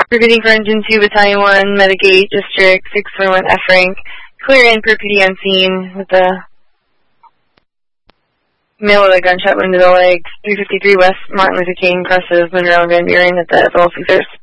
Recruiting for Engine 2, Battalion 1, Medigate, District 641 F rank. Clear in for PD on scene with the male with a gunshot wound to the leg. 353 West Martin Luther King crosses Monroe and Van Buren at the FL 6ers.